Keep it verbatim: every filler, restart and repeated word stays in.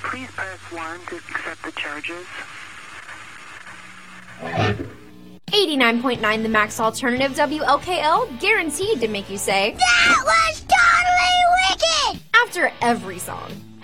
Please press one to accept the charges. eighty-nine point nine The Max Alternative, W L K L, guaranteed to make you say, That was totally wicked! after every song.